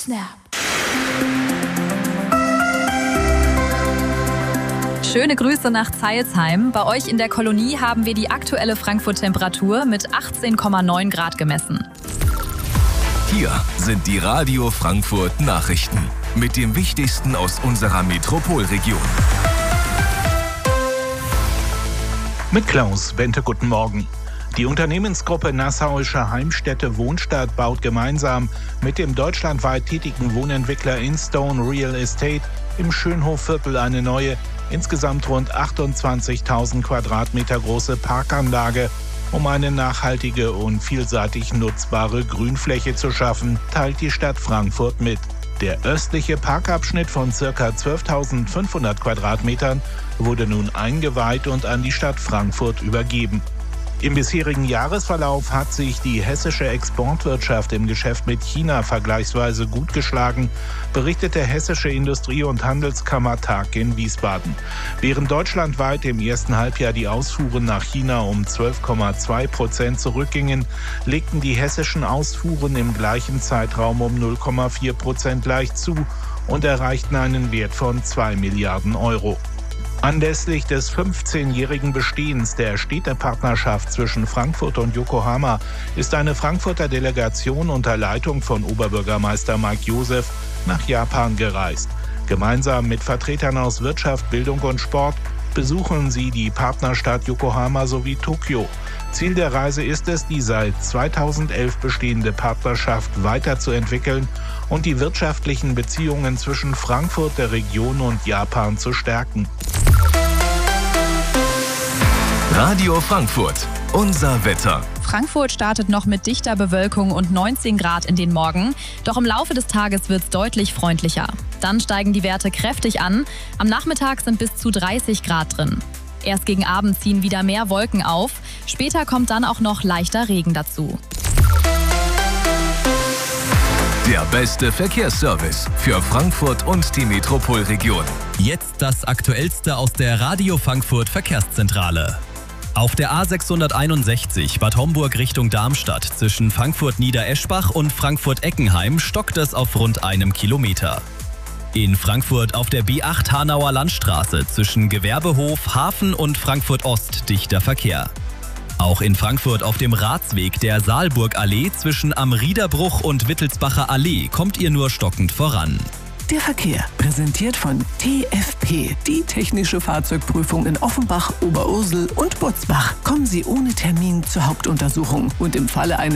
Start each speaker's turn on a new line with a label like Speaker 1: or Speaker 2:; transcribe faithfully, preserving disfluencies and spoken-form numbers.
Speaker 1: Snap.
Speaker 2: Schöne Grüße nach Zeilsheim. Bei euch in der Kolonie haben wir die aktuelle Frankfurt-Temperatur mit achtzehn Komma neun Grad gemessen.
Speaker 3: Hier sind die Radio Frankfurt Nachrichten mit dem Wichtigsten aus unserer Metropolregion.
Speaker 4: Mit Klaus Bente, guten Morgen. Die Unternehmensgruppe Nassauische Heimstätte Wohnstadt baut gemeinsam mit dem deutschlandweit tätigen Wohnentwickler Instone Real Estate im Schönhofviertel eine neue, insgesamt rund achtundzwanzigtausend Quadratmeter große Parkanlage, um eine nachhaltige und vielseitig nutzbare Grünfläche zu schaffen, teilt die Stadt Frankfurt mit. Der östliche Parkabschnitt von ca. zwölftausendfünfhundert Quadratmetern wurde nun eingeweiht und an die Stadt Frankfurt übergeben. Im bisherigen Jahresverlauf hat sich die hessische Exportwirtschaft im Geschäft mit China vergleichsweise gut geschlagen, berichtet der Hessische Industrie- und Handelskammertag in Wiesbaden. Während deutschlandweit im ersten Halbjahr die Ausfuhren nach China um zwölf Komma zwei Prozent zurückgingen, legten die hessischen Ausfuhren im gleichen Zeitraum um null Komma vier Prozent leicht zu und erreichten einen Wert von zwei Milliarden Euro. Anlässlich des fünfzehnjährigen Bestehens der Städtepartnerschaft zwischen Frankfurt und Yokohama ist eine Frankfurter Delegation unter Leitung von Oberbürgermeister Mike Joseph nach Japan gereist. Gemeinsam mit Vertretern aus Wirtschaft, Bildung und Sport besuchen sie die Partnerstadt Yokohama sowie Tokio. Ziel der Reise ist es, die seit zweitausendelf bestehende Partnerschaft weiterzuentwickeln und die wirtschaftlichen Beziehungen zwischen Frankfurt, der Region und Japan zu stärken.
Speaker 3: Radio Frankfurt, unser Wetter.
Speaker 2: Frankfurt startet noch mit dichter Bewölkung und neunzehn Grad in den Morgen. Doch im Laufe des Tages wird es deutlich freundlicher. Dann steigen die Werte kräftig an. Am Nachmittag sind bis zu dreißig Grad drin. Erst gegen Abend ziehen wieder mehr Wolken auf. Später kommt dann auch noch leichter Regen dazu.
Speaker 3: Der beste Verkehrsservice für Frankfurt und die Metropolregion.
Speaker 5: Jetzt das Aktuellste aus der Radio Frankfurt Verkehrszentrale. Auf der A sechshunderteinundsechzig Bad Homburg Richtung Darmstadt zwischen Frankfurt-Niedereschbach und Frankfurt-Eckenheim stockt es auf rund einem Kilometer. In Frankfurt auf der B acht Hanauer Landstraße zwischen Gewerbehof, Hafen und Frankfurt Ost dichter Verkehr. Auch in Frankfurt auf dem Ratsweg der Saalburgallee zwischen Am Riederbruch und Wittelsbacher Allee kommt ihr nur stockend voran.
Speaker 6: Der Verkehr, präsentiert von T F P, die technische Fahrzeugprüfung in Offenbach, Oberursel und Butzbach. Kommen Sie ohne Termin zur Hauptuntersuchung und im Falle eines